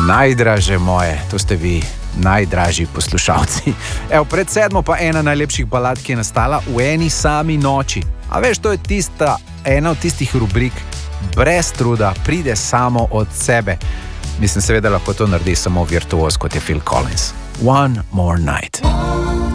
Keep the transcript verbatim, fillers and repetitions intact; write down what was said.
Najdraže moje, to ste vi, najdražji poslušalci. Evo, pred sedmo pa ena najlepših balad, ki je nastala v eni sami noči. A veš, to je tista, ena od tistih rubrik, brez truda, pride samo od sebe. Mislim, seveda lahko to naredi samo virtuoz, kot je Phil Collins. One more night.